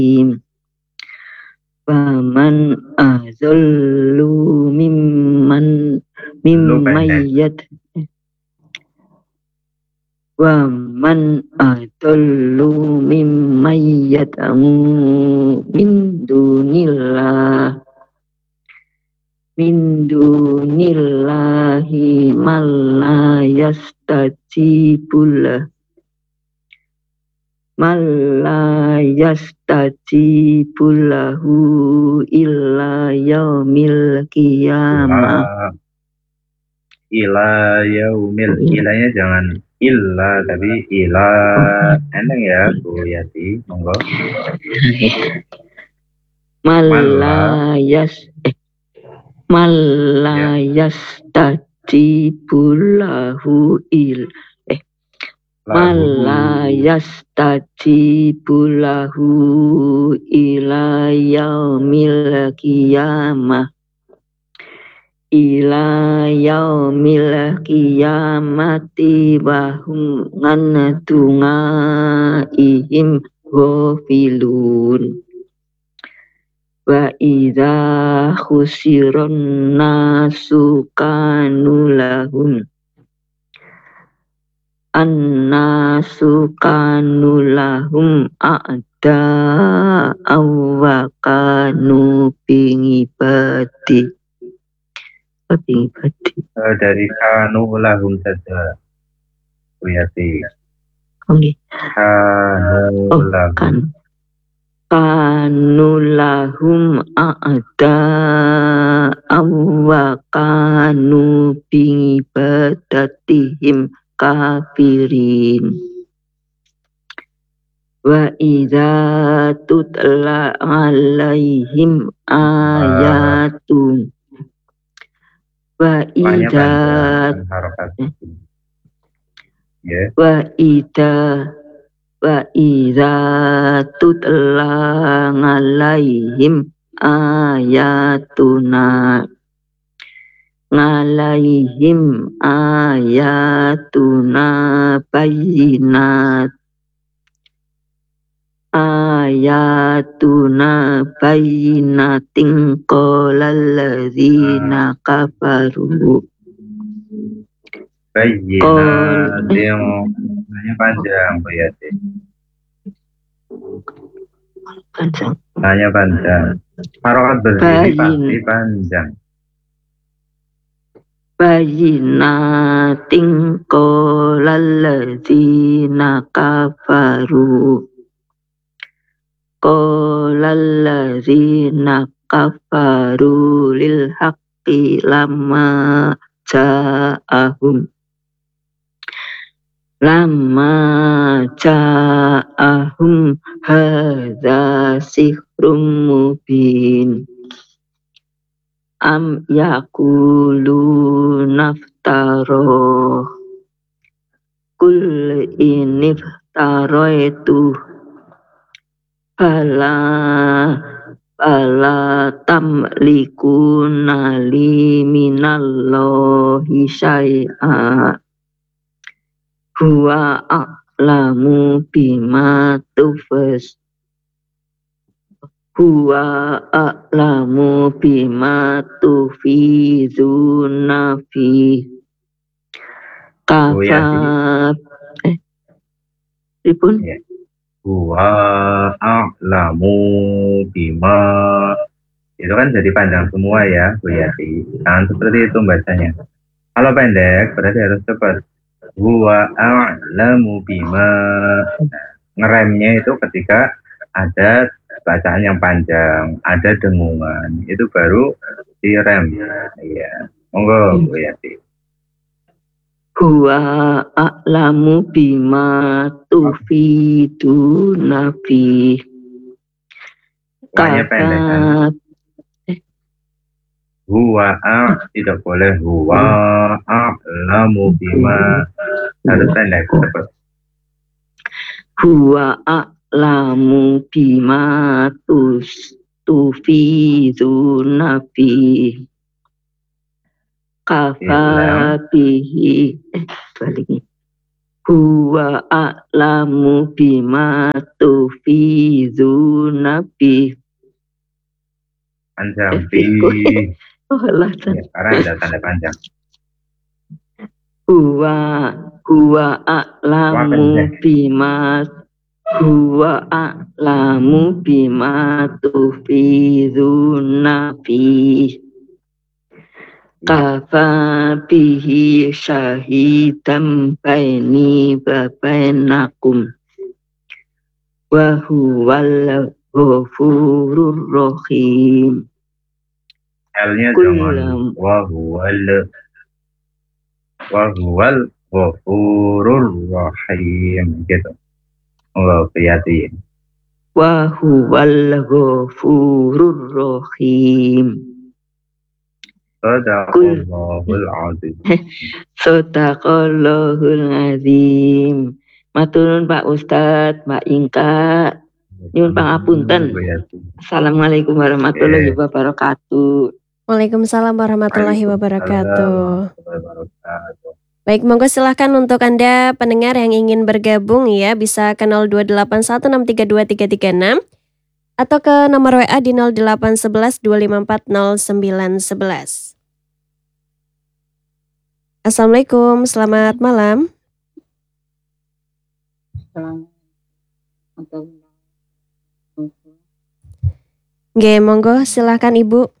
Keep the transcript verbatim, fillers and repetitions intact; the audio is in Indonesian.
Waman azallu mimman mimmayyat Waman adallu mimmayyat min dunillah min dunillahi man la yastajibullah man la yastajibullahu illa yaumil qiyamah ila yaumil ilanya jangan illa tapi ila eneng ya Bu Yati monggo malayas eh malayas tajibulahu il eh malayas tajibulahu ila yaumil qiyamah ila yaumil qiyamati wa hum nganadunga ihim ghafilun wa idza khusiron nasu kanu lahum annasu kanu lahum a'da wa kanu bingibadi bingibadi uh, dari kanu lahum saja Bu Yati okay. kanu oh, lahum kan. Kanu lahum a'da wa kanu bi'ibadatihim kafirin wa idza tutla alaihim ayatun wa idza wa idza wa idza tutla alaihim ayatuna ngalaihim ayatuna bayyinat ayatuna bayyinatin qolal ladzina kafaru bayyinat yang hanya panjang Bu Yati panjang hanya panjang harokat berdiri pasti panjang bayyinatin qolal ladzina kafaru qolal ladzina kafaru lil haqqi lamma ja'ahum lamma ja'ahum hadza sihrun mubin am yaqulu naftaro kul iniftaraitu fala fala tamlikuna li minallahi syai'a huwa a'lamu bima tufas huwa a'lamu bima tufizuna fi kafa eh pripun huwa a'lamu bima itu kan jadi panjang semua ya Bu Yati jangan seperti itu bacanya kalau pendek berarti harus cepat huwa a'lamu bima nah, ngeremnya itu ketika ada bacaan yang panjang ada dengungan itu baru direm iya monggo Bu Yati huwa a'lamu bima tufidu nafi kata huwa a tidak boleh huwa a'lamu bima harus pendek cepat huwa a'lamu bima tus tufidu nafi kafa bihi eh balik huwa a'lamu bima tufiduna fi. Panjang. Fi. Fi. Oh lah. Ya, karena ada tanda panjang. Huwa huwa Wah, a'lamu pendek. bima huwa a'lamu bima tufiduna fi. Kafa bihi syahidan baini wa bainakum wa huwal ghafurur rahim. L-nya jangan wa huwal wa huwal ghafurur rahim gitu. Allah hati-hati. Wa huwal ghafurur rahim. Sadaqallahul azim. Sadaqallahul azim. Maturun Pak Ustadz, Mbak Ingka. Nyuwun pangapunten. Assalamualaikum warahmatullahi wabarakatuh. Waalaikumsalam warahmatullahi wabarakatuh. Baik, monggo silahkan untuk Anda pendengar yang ingin bergabung ya, bisa ke nol dua delapan satu enam tiga dua tiga tiga enam atau ke nomor W A di nol delapan satu satu dua lima empat nol sembilan satu satu. Assalamualaikum, selamat malam. Nggih, monggo silahkan Ibu.